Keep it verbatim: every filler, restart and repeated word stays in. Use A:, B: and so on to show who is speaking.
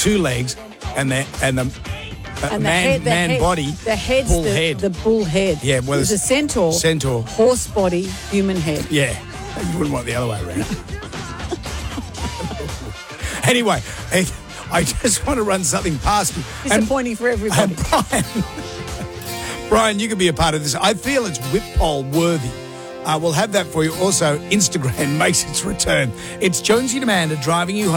A: two legs, and the and the uh,
B: And the
A: man
B: head, the
A: man
B: head,
A: body,
B: the head's
A: bull
B: the,
A: head.
B: the bull head.
A: Yeah, well,
B: there's a
A: it's-
B: centaur,
A: centaur.
B: horse body, human head.
A: Yeah, you wouldn't want it the other way around. Anyway, I I just want to run something past you. And-
B: Disappointing for everybody.
A: And Brian, Brian, you can be a part of this. I feel it's whip poll worthy. Uh, we'll have that for you. Also, Instagram makes its return. It's Jonesy and Amanda driving you home.